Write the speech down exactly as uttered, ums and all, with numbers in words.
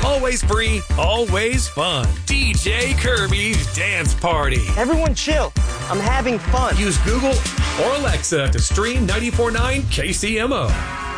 Always free, always fun. D J Kirby's Dance Party. Everyone chill. I'm having fun. Use Google or Alexa to stream ninety-four point nine K C M O.